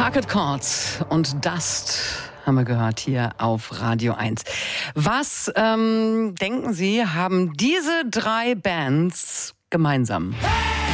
Harcourt Chords und Dust haben wir gehört hier auf Radio 1. Was denken Sie, haben diese drei Bands gemeinsam? Hey!